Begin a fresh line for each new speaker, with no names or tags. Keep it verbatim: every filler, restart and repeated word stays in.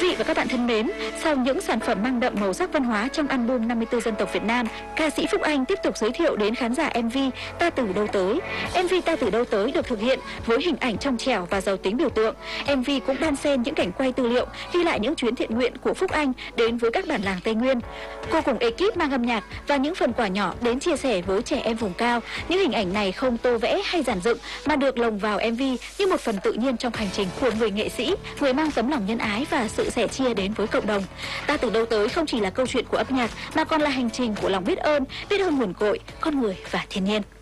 Quý vị và các bạn thân mến, sau những sản phẩm mang đậm màu sắc văn hóa trong album năm mươi tư dân tộc Việt Nam, ca sĩ Phúc Anh tiếp tục giới thiệu đến khán giả em vê Ta Từ Đâu Tới. em vê Ta Từ Đâu Tới được thực hiện với hình ảnh trong trẻo và giàu tính biểu tượng. em vê cũng đan xen những cảnh quay tư liệu, ghi lại những chuyến thiện nguyện của Phúc Anh đến với các bản làng Tây Nguyên. Cô cùng ekip mang âm nhạc và những phần quà nhỏ đến chia sẻ với trẻ em vùng cao. Những hình ảnh này không tô vẽ hay giản dựng mà được lồng vào em vê như một phần tự nhiên trong hành trình của người nghệ sĩ, người mang tấm lòng nhân ái và sự sẻ chia đến với cộng đồng. Ta Từ Đâu Tới không chỉ là câu chuyện của âm nhạc mà còn là hành trình của lòng biết ơn, biết ơn nguồn cội, con người và thiên nhiên.